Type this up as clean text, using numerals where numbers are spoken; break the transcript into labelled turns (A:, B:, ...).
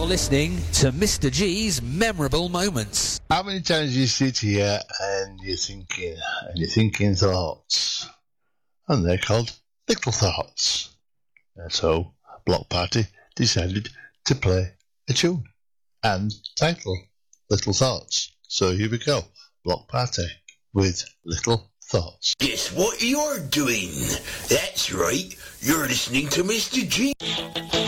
A: You're listening to Mr. G's Memorable Moments.
B: How many times do you sit here and you're thinking thoughts? And they're called little thoughts. And so Block Party decided to play a tune and title Little Thoughts. So here we go. Block Party with Little Thoughts.
C: Guess what you're doing? That's right, you're listening to Mr. G.